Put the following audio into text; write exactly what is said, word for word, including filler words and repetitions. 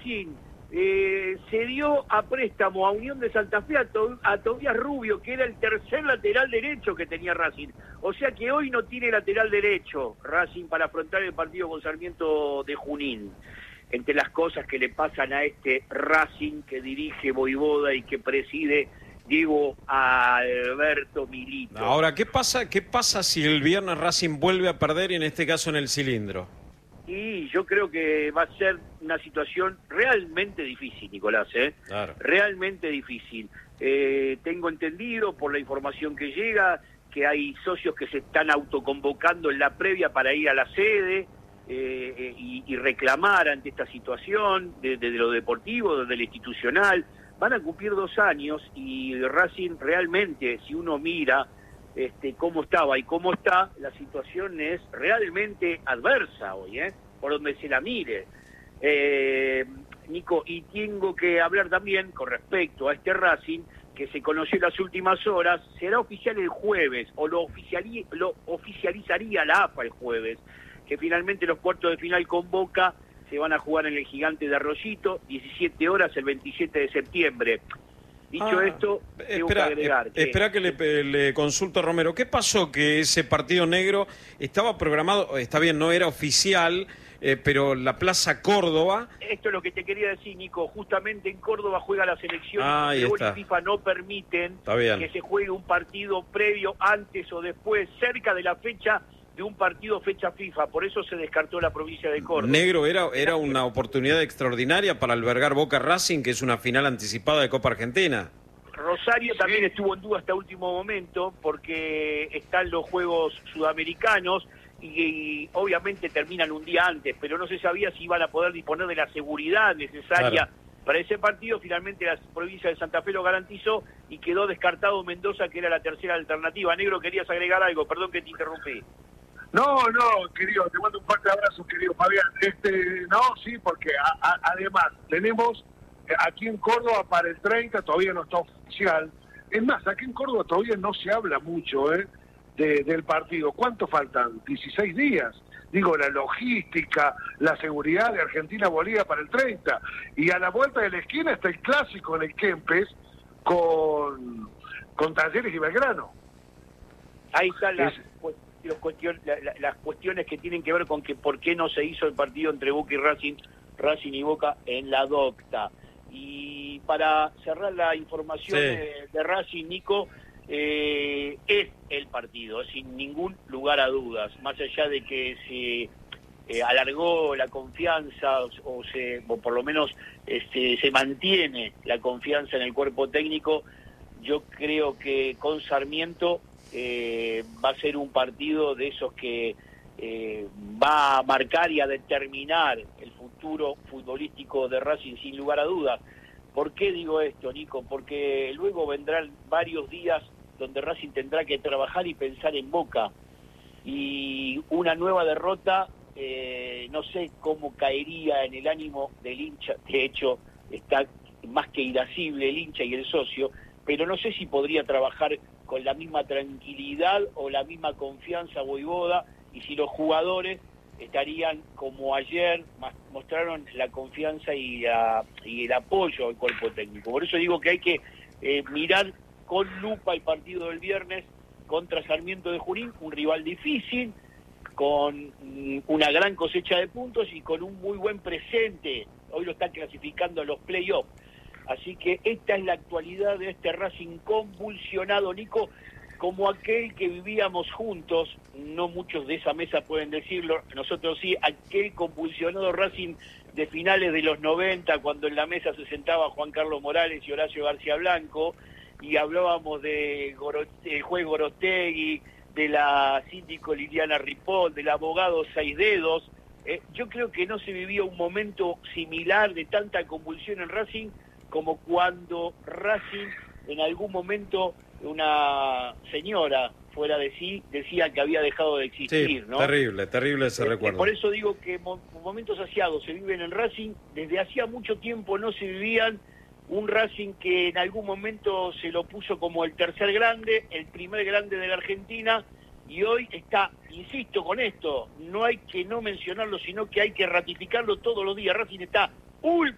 Racing eh, se dio a préstamo a Unión de Santa Fe a, to, a Tobías Rubio, que era el tercer lateral derecho que tenía Racing. O sea que hoy no tiene lateral derecho Racing para afrontar el partido con Sarmiento de Junín. Entre las cosas que le pasan a este Racing que dirige Voivoda y que preside Diego Alberto Milito. Ahora, ¿qué pasa, qué pasa si el viernes Racing vuelve a perder y en este caso en el Cilindro? Y yo creo que va a ser una situación realmente difícil, Nicolás, ¿eh? Claro. Realmente difícil. Eh, tengo entendido por la información que llega que hay socios que se están autoconvocando en la previa para ir a la sede eh, eh, y, y reclamar ante esta situación desde de lo deportivo, desde lo institucional. Van a cumplir dos años y Racing realmente, si uno mira este, cómo estaba y cómo está, la situación es realmente adversa hoy, ¿eh? Por donde se la mire. Eh, Nico, y tengo que hablar también con respecto a este Racing, que se conoció en las últimas horas, será oficial el jueves, o lo, oficiali lo oficializaría la A F A el jueves, que finalmente los cuartos de final con Boca se van a jugar en el Gigante de Arroyito, diecisiete horas el veintisiete de septiembre. Dicho ah, esto, tengo espera, que agregar... Eh, que... espera que le, le consulto a Romero. ¿Qué pasó que ese partido negro estaba programado, está bien, no era oficial, eh, pero la Plaza Córdoba... Esto es lo que te quería decir, Nico. Justamente en Córdoba juega la selección ah, y está. FIFA no permiten bien. que se juegue un partido previo, antes o después, cerca de la fecha de un partido fecha FIFA, por eso se descartó la provincia de Córdoba. Negro, era, era una oportunidad extraordinaria para albergar Boca Racing, que es una final anticipada de Copa Argentina. Rosario sí. También estuvo en duda hasta último momento, porque están los Juegos Sudamericanos y, y obviamente terminan un día antes, pero no se sabía si iban a poder disponer de la seguridad necesaria claro. para ese partido. Finalmente la provincia de Santa Fe lo garantizó y quedó descartado Mendoza, que era la tercera alternativa. Negro, querías agregar algo, perdón que te interrumpí. No, no, querido, te mando un fuerte abrazo, querido Fabián. Este, no, sí, porque a, a, además tenemos eh, aquí en Córdoba para el treinta, todavía no está oficial. Es más, aquí en Córdoba todavía no se habla mucho eh, de, del partido. ¿Cuánto faltan? dieciséis días. Digo, la logística, la seguridad de Argentina-Bolivia para el treinta. Y a la vuelta de la esquina está el clásico en el Kempes con, con Talleres y Belgrano. Ahí está la... Es, Los cuestion, la, la, las cuestiones que tienen que ver con que por qué no se hizo el partido entre Boca y Racing, Racing y Boca en la docta. Y para cerrar la información sí. de, de Racing, Nico, eh, es el partido, sin ningún lugar a dudas, más allá de que se eh, alargó la confianza o, o, se, o por lo menos este, se mantiene la confianza en el cuerpo técnico. Yo creo que con Sarmiento Eh, va a ser un partido de esos que eh, va a marcar y a determinar el futuro futbolístico de Racing sin lugar a dudas. ¿Por qué digo esto, Nico? Porque luego vendrán varios días donde Racing tendrá que trabajar y pensar en Boca, y una nueva derrota eh, no sé cómo caería en el ánimo del hincha. De hecho está más que irascible el hincha y el socio, pero no sé si podría trabajar con la misma tranquilidad o la misma confianza Voivoda, y si los jugadores estarían como ayer, mostraron la confianza y, la, y el apoyo al cuerpo técnico. Por eso digo que hay que eh, mirar con lupa el partido del viernes contra Sarmiento de Junín, un rival difícil, con una gran cosecha de puntos y con un muy buen presente. Hoy lo están clasificando a los playoffs. Así que esta es la actualidad de este Racing convulsionado, Nico, como aquel que vivíamos juntos. No muchos de esa mesa pueden decirlo, nosotros sí, aquel convulsionado Racing de finales de los noventa, cuando en la mesa se sentaba Juan Carlos Morales y Horacio García Blanco, y hablábamos de del juez Gorostegui, de la síndico Liliana Ripoll, del abogado Seis Dedos. Eh, yo creo que no se vivía un momento similar de tanta convulsión en Racing como cuando Racing en algún momento, una señora fuera de sí decía que había dejado de existir, sí, ¿no? Terrible, terrible ese eh, recuerdo. Por eso digo que mo momentos asiados se viven en Racing. Desde hacía mucho tiempo no se vivían. Un Racing que en algún momento se lo puso como el tercer grande, el primer grande de la Argentina, y hoy está, insisto con esto, no hay que no mencionarlo, sino que hay que ratificarlo todos los días. Racing está